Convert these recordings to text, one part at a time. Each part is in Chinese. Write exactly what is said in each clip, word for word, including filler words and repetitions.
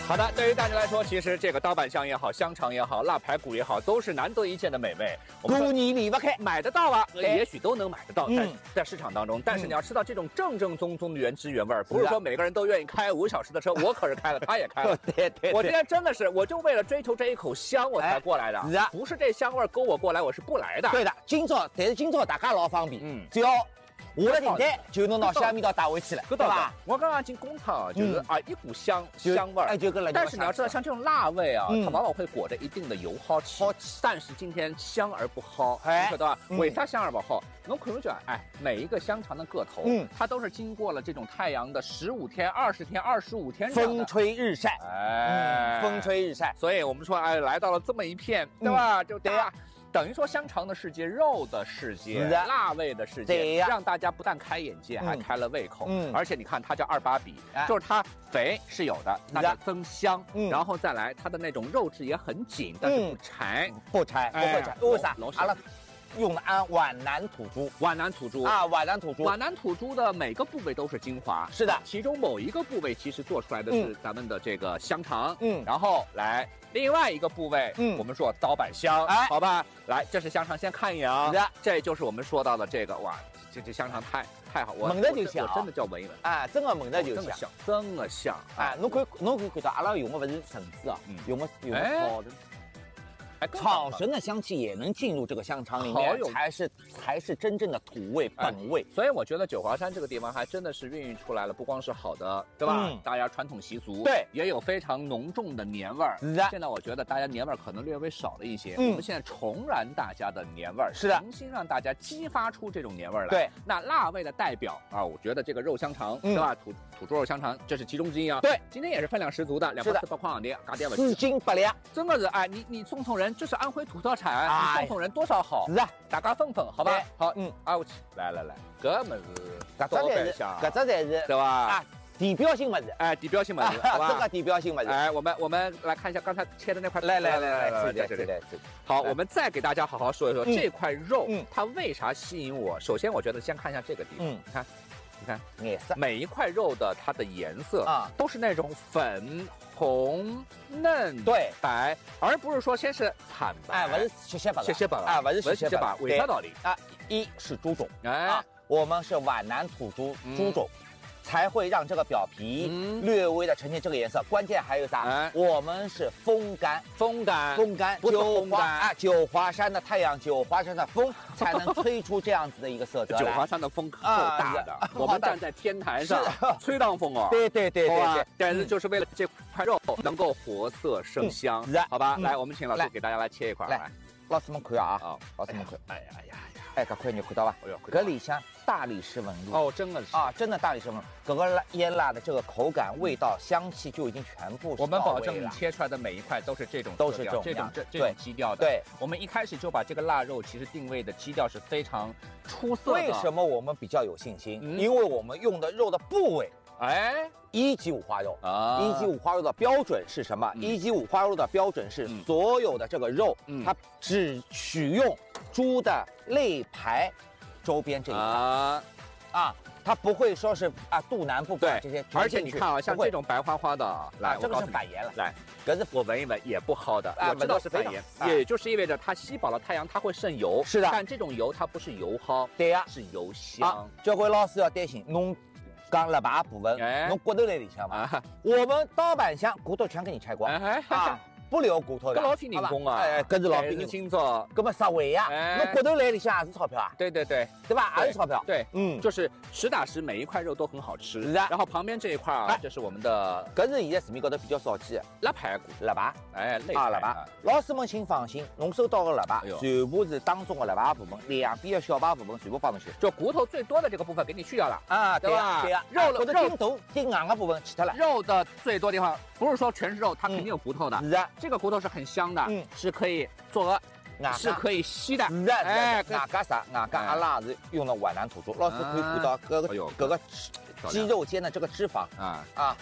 好的，对于大家来说，其实这个刀板香也好，香肠也好，腊排骨也好，都是难得一见的美味。 过年离不开， 买得到啊，也许都能买得到，在、 嗯、 在市场当中。但是你要吃到这种正正宗宗的原汁原味，不是说每个人都愿意开五小时的车，我可是开了，他也开了。 对 对, 对， 我今天真的是，我就为了追求这一口香，我才过来的。 是啊， 不是这香味勾我过来，我是不来的。 对的，今朝但是今朝大家老方便，嗯，只要。我的订单就能拿虾米刀带回去了，对吧？ 我刚刚进工厂就是啊，一股香香味儿， 哎，就跟但是你要知道，像这种辣味啊，它往往会裹着一定的油耗气。但是今天香而不耗，你晓得吧？为啥香而不耗？侬看上去，哎，每一个香肠的个头，嗯，它都是经过了这种太阳的十五天、二十天、二十五天风吹日晒， 哎， 风吹日晒。 所以我们说，哎，来到了这么一片，对吧？就对吧？等于说香肠的世界、肉的世界、辣味的世界，让大家不但开眼界，还开了胃口。嗯，而且你看它叫二八比，就是它肥是有的，那叫增香，然后再来它的那种肉质也很紧，但是不柴， 不柴，不会柴。为啥？阿拉用的按皖南土猪， 皖南土猪啊，皖南土猪， 皖南土猪的每个部位都是精华， 是的， 其中某一个部位其实做出来的是咱们的这个香肠，嗯，然后来。另外一个部位，嗯，我们说刀板香，哎，好吧，来，这是香肠，先看一眼啊，这就是我们说到的这个，哇，这这香肠太太好，我闻着就香， 我真的叫闻一闻， 啊，真的闻着就香， 真的香， 啊，侬可以侬可以看到，阿拉用的不是橙子啊，用的用的炒的。草神的香气也能进入这个香肠里面，才是才是真正的土味本味。 所以我觉得九华山这个地方还真的是孕育出来了，不光是好的，对吧？嗯、大家传统习俗， 对， 也有非常浓重的年味儿。是的。现在我觉得大家年味儿可能略微少了一些，嗯、我们现在重燃大家的年味儿， 是的， 重新让大家激发出这种年味儿来。 对， 那辣味的代表啊，我觉得这个肉香肠，嗯、对吧？土土猪肉香肠，这是其中之一啊。 对， 今天也是分量十足的，两包四包矿的，嘎点四斤八两， 真的是哎，你你送送人，这是安徽土特产，你送送人多少好？ 是啊， 大家分分，好吧？好，嗯，啊，我去，来来来，搿么子， 搿只才是，搿只才是， 对吧？ 啊，地标性物事， 哎，地标性物事，好吧？ 这个地标性物事， 哎，我们我们来看一下刚才切的那块， 来来来来，这里这里， 好，我们再给大家好好说一说这块肉，它为啥吸引我？首先，我觉得先看一下这个地方，你看。你看颜色， 每一块肉的它的颜色啊，都是那种粉、红、嫩、 对白，而不是说先是惨白， 哎，不是血血白， 血血白啊，不是血血白， 为啥道理啊？一是猪种，哎，我们是皖南土猪猪种。才会让这个表皮略微的呈现这个颜色。关键还有啥？我们是风干， 风干， 风干，九华啊，九华山的太阳，九华山的风才能吹出这样子的一个色泽。 九华山的风够大的，我们站在天台上吹荡风哦。 对对对对对， 但是就是为了这块肉能够活色生香，好吧？来，我们请老师给大家来切一块来。 老师们看啊，老师们看，哎呀哎呀呀，哎，搿块肉看到吧？搿里向大理石纹路哦，真的是啊，真的大理石纹路，搿个腌腊的这个口感、味道、香气就已经全部我们保证你切出来的每一块都是这种都是这种这种这这种基调的。 对， 我们一开始就把这个腊肉其实定位的基调是非常出色的。 为什么我们比较有信心？因为我们用的肉的部位。哎，一级五花肉啊！一级五花肉的标准是什么？嗯、一级五花肉的标准是所有的这个肉，嗯、它只取用猪的肋排周边这一块啊，啊，它不会说是啊肚腩部分这些。 而且你看啊，像这种白花花的，来， 这个是反盐了。 来，可是我闻一闻也不好的，我知道是反盐，也就是意味着它吸饱了太阳，它会渗油。 是的， 但这种油它不是油蒿， 对呀， 是油香。 交关老师要担心弄。讲肋排部分，侬骨头在里向嘛？我们刀板香骨头全给你拆光啊，不留骨头的。 搿老费人工啊！ 哎，搿是老费人工。今朝， 搿么实惠呀？侬骨头来里向也是钞票啊？ 对对对， 对吧？也是钞票。 对，嗯，就是实打实每一块肉都很好吃。 是的。 然后旁边这一块啊，这是我们的， 搿是现在市面高头比较少见的腊排骨、 腊排， 哎， 啊腊排。老师们请放心，侬收到的腊排全部是当中的腊排部分，两边的小排部分全部放进去， 就骨头最多的这个部分给你去掉了啊， 对吧？ 对呀， 肉或者筋头、筋硬的部分去掉了。 肉的最多地方不是说全是肉，它肯定有骨头的。 是的， 这个骨头是很香的，嗯，是可以做鹅。是可以吸的， 是的，哎，外加啥？外加阿拉是用的皖南土猪，老师可以看到各个各个肌肉间的这个脂肪啊啊，搿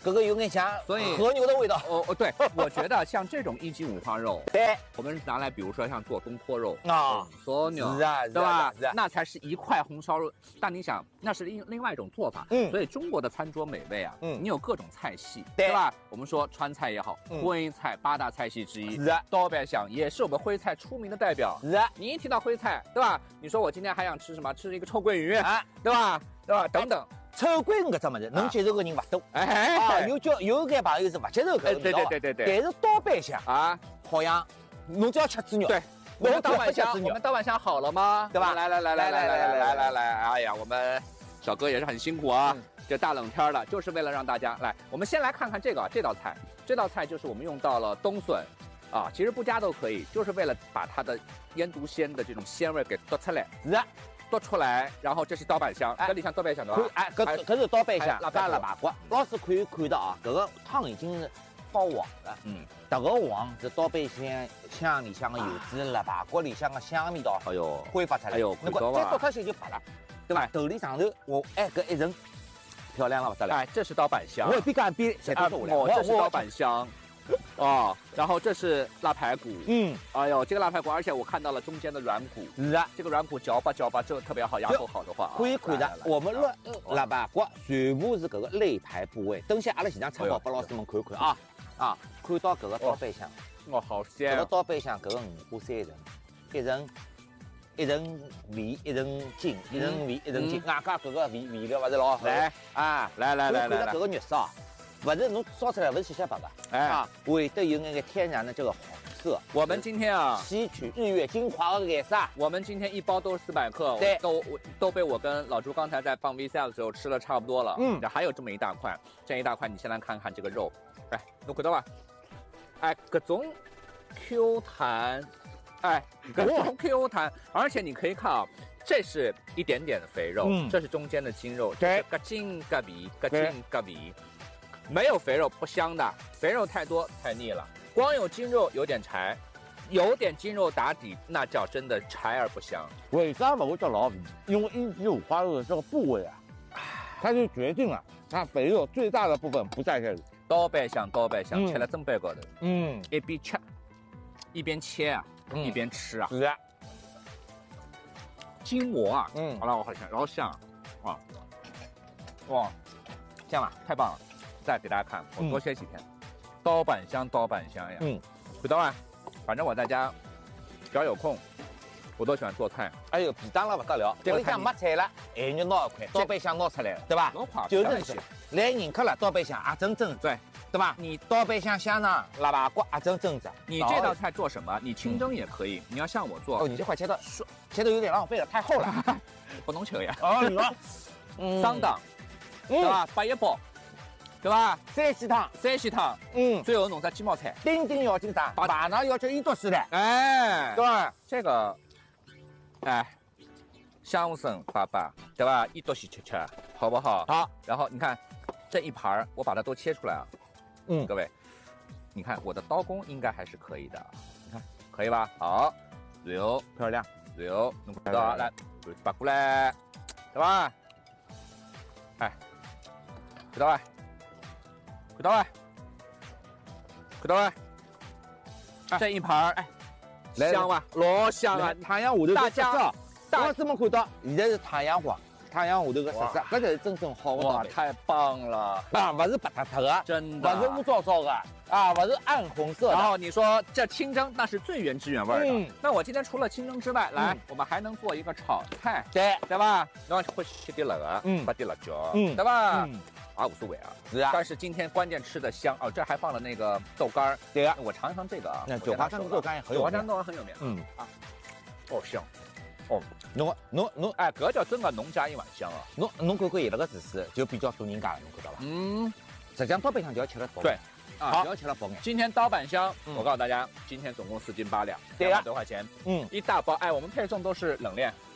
这个有点像所以和牛的味道。 哦哦，对，我觉得像这种一级五花肉， 对， 我们拿来比如说像做东坡肉啊， 烧牛， 是啊， 对吧？ 是啊， 那才是一块红烧肉。但你想，那是另另外一种做法。嗯，所以中国的餐桌美味啊，嗯，你有各种菜系，对吧？我们说川菜也好，徽菜八大菜系之一， 是啊， 刀瓣香也是我们徽菜出名的代表。 是啊， 你一提到徽菜，对吧？你说我今天还想吃什么？吃一个臭鳜鱼啊，对吧？对吧？等等。 臭鳜鱼搿只物事，能接受个人勿多。哎，啊，有叫有眼朋友是勿接受搿个味道。 对对对对对。 但是刀瓣香啊，好像侬只要吃猪肉。 对。我们刀瓣香，我们刀瓣香好了吗？ 对吧？ 来来来来来来来来来，哎呀，我们小哥也是很辛苦啊，这大冷天的，就是为了让大家来。我们先来看看这个这道菜，这道菜就是我们用到了冬笋，啊，其实不加都可以，就是为了把它的腌笃鲜的这种鲜味给剁出来。 是啊。 剁出来，然后这是刀瓣香，这里像刀瓣香的吧？ 哎，搿搿是刀瓣香加腊八骨。老师可以看到啊，搿个汤已经是发黄了。嗯，这个黄是刀瓣香香里向的油脂，腊八骨里向的香味道， 哎呦， 挥发出来。 哎呦， 那么再剁脱些就白了，对吧？豆里上头，我哎搿一层漂亮了不得了。 哎，这是刀瓣香。 我边干边再剁出来。 哦，这是刀瓣香。哦，然后这是腊排骨，嗯，哎呦，这个腊排骨，而且我看到了中间的软骨， 是啊， 这个软骨嚼吧嚼吧，这特别好，牙口好的话， 可以看到我们腊腊八骨全部是搿个肋排部位。等下阿拉现场拆好拨老师们看看啊啊，看到搿个刀瓣香， 哦，好鲜！ 搿个刀瓣香，搿个五花三层，一层一层味，一层筋，一层味，一层筋，外加搿个味味料勿是老好。 来啊，来来来来， 搿个肉臊。不是侬烧出来不是雪雪白白，哎啊，会得有那个天然的这个黄色。 我们今天啊， 吸取日月精华的颜色。 我们今天一包都是四百克， 对， 都都被我跟老朱刚才在放 V C R 的时候吃了差不多了。嗯，还有这么一大块，这一大块你先来看看这个肉，哎，侬看到吧？哎，各种 Q 弹，哎，各种 Q 弹，而且你可以看啊。这是一点点的肥肉，嗯、这是中间的筋肉，对，咯筋咯皮，咯筋咯皮。没有肥肉不香的，肥肉太多太腻了。光有筋肉有点柴，有点筋肉打底，那叫真的柴而不香。 为啥不会叫老皮？因为一级五花肉的这个部位啊，它就决定了它肥肉最大的部分不在这里。 刀瓣香，刀瓣香，切在砧板高头，嗯，一边切一边切啊，嗯、一边吃啊。 是啊， 筋膜啊，嗯，好了，我好香，然后香啊，哇，香吧，太棒了。再给大家看，我多歇几天，刀瓣香，刀瓣香呀，嗯，知道吧？反正我在家，只要有空，我都喜欢做菜。 哎呦，便当了不得了，屋里向没菜了，咸肉拿一块，刀瓣香拿出来了，对吧？就是是，来人客了，刀瓣香啊，蒸蒸对，对吧？你刀瓣香香呢，腊八骨啊，蒸蒸着。 你这道菜做什么？你清蒸也可以，你要像我做。 哦，你这块切的，切的有点浪费了，太厚了， 不能吃呀。 哦， 嗯，三档，对吧？八一包。对吧？ 山西汤， 山西汤，嗯，最后弄只鸡毛菜， 丁丁要紧啥？晚上要吃一多西的， 哎， 对吧？ 这个，哎，香生粑粑，对吧？一多西吃吃，好不好？ 好。 然后你看这一盘我把它都切出来啊，嗯，各位，你看我的刀工应该还是可以的，你看可以吧？好，然后漂亮， 然后弄看到来，把过来，对吧？哎，知道吧？看到没？看到没？这一盘哎，香吧？老香啊！ 太阳下头大家，大家们看到，现在是太阳黄，太阳下头的色色，搿才是真正好的哇，太棒了！ 啊，不是白塌塌的， 真的， 不是乌糟糟的，啊，不是暗红色的。 然后你说这清蒸那是最原汁原味的。嗯，那我今天除了清蒸之外，来，我们还能做一个炒菜， 对， 对吧？然后会切点那个，嗯，把点辣椒，嗯，对吧？嗯。啊，无所谓啊， 是啊， 但是今天关键吃的香哦，这还放了那个豆干对呀， 我尝一尝这个啊， 那九华山的豆干也很有名， 九华山豆干很有名，嗯啊，哦香，哦， 侬侬侬， 哎，搿叫真的农家一碗香啊， 侬侬看看伊那个厨师就比较多人家了，侬看到吧？嗯，实际上刀瓣香就要吃了饱， 对， 啊，就要吃了饱眼。 今天刀瓣香，我告诉大家，今天总共四斤八两，两百多块钱，嗯，一大包，哎，我们配送都是冷链。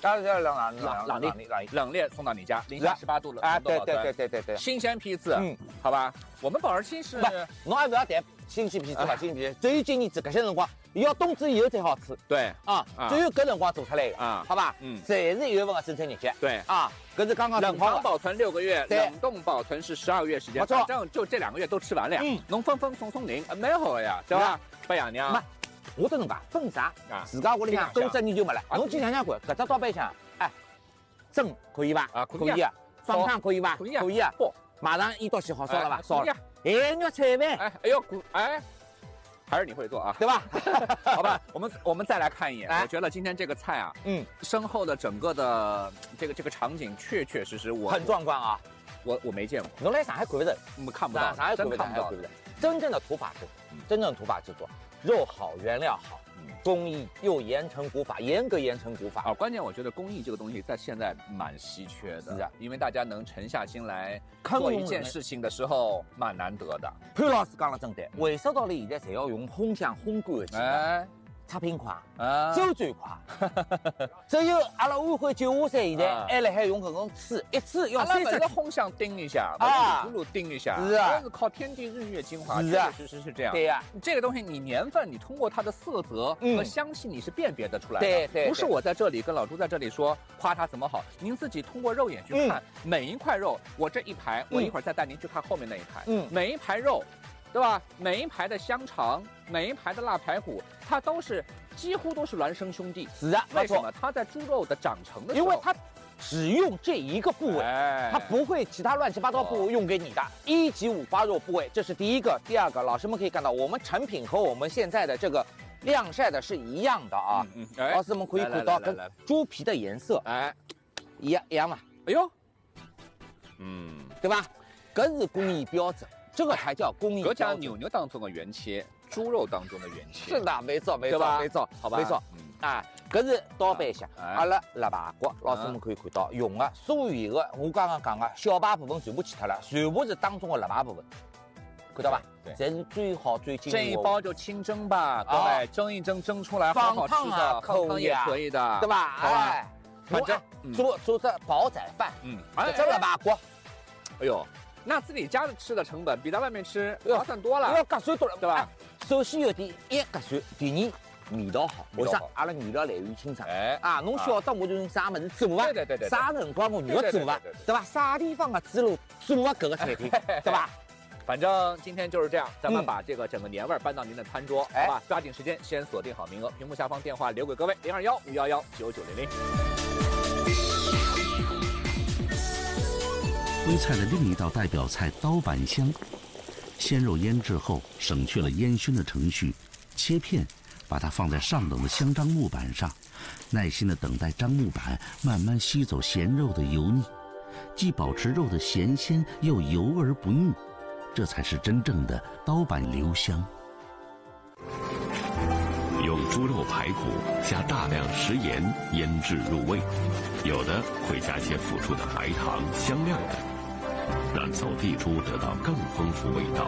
当然冷冷冷冷冷冷冷链送到你家，零下十八度冷。 哎，对对对对对对， 新鲜批次，嗯，好吧。我们保质期是， 侬还不要谈新鲜批次吧，新鲜批次只有今年子搿些辰光，要冬至以后才好吃。 对啊，只有搿辰光做出来的啊，好吧？嗯，侪是一月份的生产日期。 对啊，搿是刚刚冷藏保存六个月，冷冻保存是十二个月时间，反正就这两个月都吃完了呀。嗯，侬分分送送人，蛮好呀，对吧？白爷娘。 我跟侬讲，分啥啊？自家屋里向多只人就没了。侬去想想看，搿只刀背上，哎，蒸可以伐？啊，可以啊。烧汤可以伐？ 可以啊。 可以啊。不，马上一刀洗好烧了吧？烧了。哎，你要菜饭。 哎，哎呦，哎，还是你会做啊， 对吧？ 好吧，我们我们再来看一眼。我觉得今天这个菜啊，嗯，身后的整个的这个这个场景，确确实实我很壮观啊。 我我没见过。 侬来上海看不着， 我们看不到， 上海真看不到。 真正的土法制作，真正的土法制作，肉好，原料好。工艺又严惩古法，严格严惩古法啊！关键我觉得工艺这个东西在现在蛮稀缺的，是啊，因为大家能沉下心来做一件事情的时候，蛮难得的。 潘老师讲了真对，为啥道理现在侪要用烘箱烘干的机？哎，差评快，啊，周转快。只有阿拉安徽九华山现在还辣海用搿种刺，一次要三十。 阿拉烘箱叮一下，啊，咕噜叮一下， 是啊， 都是靠天地日月精华， 是啊， 确实是这样。 对呀， 这个东西你年份，你通过它的色泽和香气，你是辨别得出来的。 对对， 不是我在这里跟老朱在这里说夸它怎么好，您自己通过肉眼去看每一块肉。我这一排，我一会儿再带您去看后面那一排，嗯，每一排肉。对吧？每一排的香肠，每一排的腊排骨，它都是几乎都是孪生兄弟。 是啊， 为什么？它在猪肉的长成的时候， 因为它只用这一个部位，哎、它不会其他乱七八糟部位用给你的。一级五花肉部位，这是第一个。第二个，老师们可以看到，我们成品和我们现在的这个晾晒的是一样的啊。嗯嗯、老师们可以看到跟猪皮的颜色，哎，一样一样嘛。哎呦，嗯，对吧？这是工艺标准。这个才叫工艺。 我讲牛肉当中的原切，猪肉当中的原切。 是的，没错，没错，没错， 好吧， 没错。嗯，啊，这是刀背下，阿拉腊排骨，老师们可以看到，用的所有的我刚刚讲的小排部分全部去掉了，全部是当中的腊排部分，看到吧？对，这是最好最精。 这一包就清蒸吧，各位，蒸一蒸，蒸出来好好吃的，放汤也可以的， 对吧？哎， 反正做做这煲仔饭，嗯，这腊排骨， 哎呦。那自己家的吃的成本比在外面吃划算多了， 要合算多了， 对吧？ 首先有点一合算，第二味道好。为啥？阿拉原料来源清爽。哎啊，侬晓得我就用啥么子做啊？ 对对对对。 啥辰光我要做啊？对吧？啥地方的猪肉做啊？搿个菜品，对吧？ 反正今天就是这样，咱们把这个整个年味搬到您的餐桌，好吧？抓紧时间，先锁定好名额，屏幕下方电话留给各位零二幺五幺幺九九零零。 徽菜的另一道代表菜刀板香，鲜肉腌制后省去了烟熏的程序，切片，把它放在上等的香樟木板上，耐心地等待樟木板慢慢吸走咸肉的油腻，既保持肉的咸鲜，又油而不腻，这才是真正的刀板留香。 用猪肉排骨加大量食盐腌制入味，有的会加些辅助的白糖、香料等，让走地猪得到更丰富味道。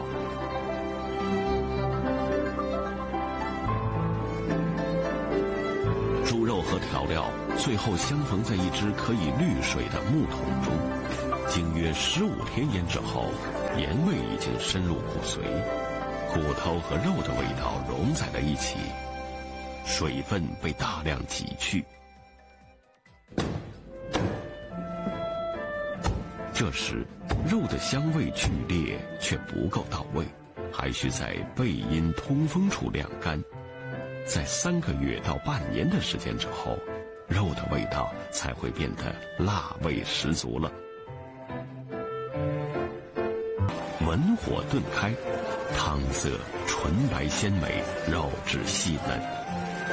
猪肉和调料最后相逢在一只可以滤水的木桶中，经约十五天腌制后，盐味已经深入骨髓，骨头和肉的味道融在了一起，水分被大量挤去。这时，肉的香味剧烈却不够到位，还需在背阴通风处晾干。在三个月到半年的时间之后，肉的味道才会变得辣味十足了。文火炖开，汤色纯白鲜美，肉质细嫩。